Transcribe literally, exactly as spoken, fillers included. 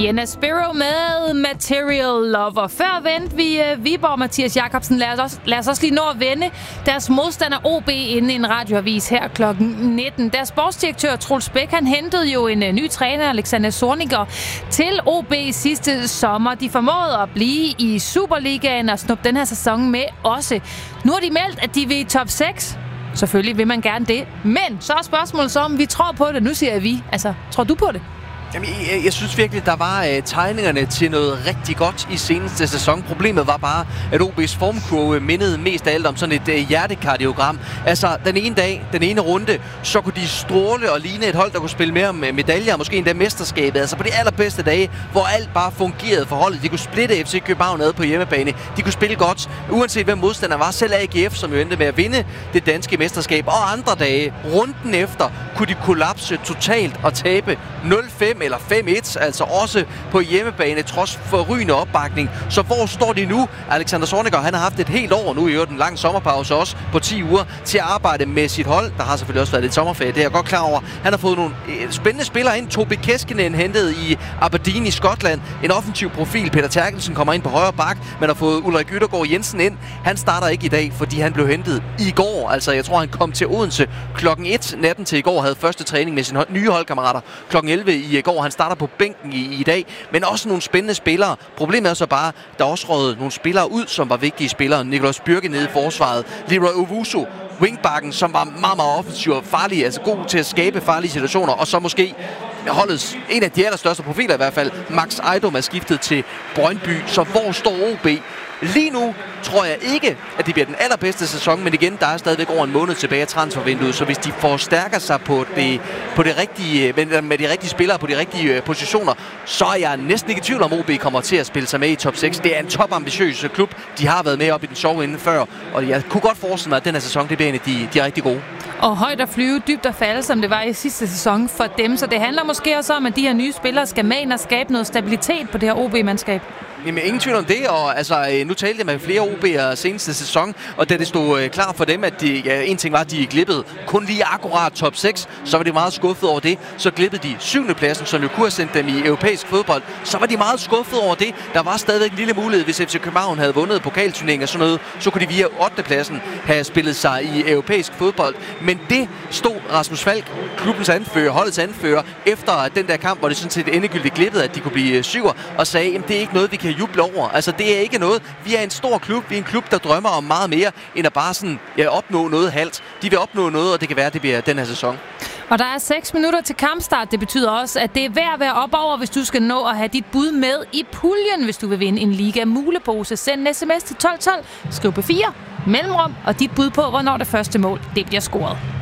Sienna Spiro med Material Lover. Før vendte vi uh, Viborg, Mathias Jakobsen. Lad os, også, lad os også lige nå at vende deres modstander O B inden en radioavis her klokken nitten. Deres sportsdirektør Troels Bæk, han hentede jo en uh, ny træner, Alexander Zorniger, til O B sidste sommer. De formåede at blive i Superligaen og snuppe den her sæson med også. Nu har de meldt, at de vil i top seks. Selvfølgelig vil man gerne det. Men så er spørgsmålet så, om vi tror på det. Nu siger jeg vi. Altså, tror du på det? Jamen, jeg, jeg synes virkelig, der var øh, tegningerne til noget rigtig godt i seneste sæson. Problemet var bare, at O B's formkurve mindede mest af alt om sådan et øh, hjertekardiogram. Altså, den ene dag, den ene runde, så kunne de stråle og ligne et hold, der kunne spille mere med medaljer, måske endda mesterskabet. Altså på de allerbedste dage, hvor alt bare fungerede for holdet. De kunne splitte F C København ad på hjemmebane. De kunne spille godt, uanset hvem modstander var. Selv A G F, som jo endte med at vinde det danske mesterskab. Og andre dage, runden efter, kunne de kollapse totalt og tabe nul fem eller fem et, altså også på hjemmebane, trods forrygende opbakning. Så hvor står de nu? Alexander Zorniger, han har haft et helt år nu, i øvrigt en lang sommerpause også, på ti uger, til at arbejde med sit hold. Der har selvfølgelig også været lidt sommerferie, det er jeg godt klar over. Han har fået nogle spændende spillere ind. Tobi Keskinen hentet i Aberdeen i Skotland. En offensiv profil. Peter Terkelsen kommer ind på højre bak, men har fået Ulrik Yttergaard Jensen ind. Han starter ikke i dag, fordi han blev hentet i går. Altså, jeg tror, han kom til Odense klokken et natten til i går, havde første træning med sine nye holdkammerater klokken elleve i går. Han starter på bænken i, i dag, men også nogle spændende spillere. Problemet er så bare, der er også røget nogle spillere ud, som var vigtige spillere. Nicolas Bürke nede i forsvaret. Leroy Owusu, wingbacken, som var meget, meget offensiv og farlig, altså god til at skabe farlige situationer, og så måske holdets en af de allerstørste profiler i hvert fald, Max Ejdom, er skiftet til Brøndby. Så hvor står O B? Lige nu tror jeg ikke, at det bliver den allerbedste sæson, men igen, der er stadigvæk over en måned tilbage af transfervinduet, så hvis de forstærker sig på det, på det rigtige, med, med de rigtige spillere på de rigtige uh, positioner, så er jeg næsten ikke i tvivl om, O B kommer til at spille sig med i top seks. Det er en topambitiøs klub. De har været med op i den sjove inden før, og jeg kunne godt forestille mig, at den her sæson, det bliver en af de, de er rigtig gode. Og højt at flyve, dybt at falde, som det var i sidste sæson for dem. Så det handler måske også om, at de her nye spillere skal med ind og skabe noget stabilitet på det her O B-mandskab. Jamen, ingen tvivl om det, og altså, nu talte jeg med flere O B'er seneste sæson, og da det stod øh, klar for dem, at de, ja, en ting var, at de glippede kun lige akkurat top seks, så var de meget skuffet over det. Så glippede de syvende pladsen, som jo kunne have sendt dem i europæisk fodbold. Så var de meget skuffet over det. Der var stadigvæk en lille mulighed, hvis F C København havde vundet pokalturneringen og sådan noget, så kunne de via ottende pladsen have spillet sig i europæisk fodbold. Men det stod Rasmus Falk, klubbens anfører, holdets anfører, efter den der kamp, hvor det sådan set endegyldigt glippede, at de kunne blive syver, og sagde, at det er ikke noget, vi kan juble over. Altså, det er ikke noget. Vi er en stor klub. Vi er en klub, der drømmer om meget mere, end at bare sådan, ja, opnå noget halvt. De vil opnå noget, og det kan være, at det bliver den her sæson. Og der er seks minutter til kampstart. Det betyder også, at det er værd at være op over, hvis du skal nå at have dit bud med i puljen, hvis du vil vinde en Liga mulepose. Send en sms til tolv tolv, skriv på fire, mellemrum og dit bud på, hvornår det første mål det bliver scoret.